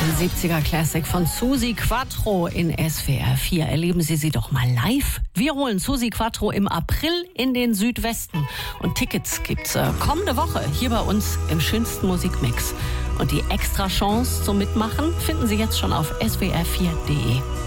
70er Classic von Susi Quatro in SWR 4. Erleben Sie sie doch mal live. Wir holen Susi Quatro im April in den Südwesten. Und Tickets gibt's kommende Woche hier bei uns im schönsten Musikmix. Und die extra Chance zum Mitmachen finden Sie jetzt schon auf swr4.de.